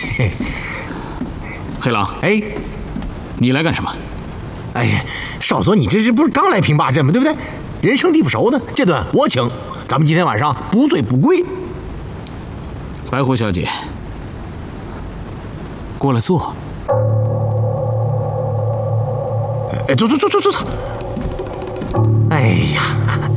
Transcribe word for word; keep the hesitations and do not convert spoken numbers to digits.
黑狼， 哎， 你来干什么？ 哎呀，少佐，你这是不是刚来平坝镇吗？对不对？人生地不熟的，这顿我请。咱们今天晚上不醉不归。 白狐小姐，过来坐。 哎，坐坐坐坐坐坐。哎呀。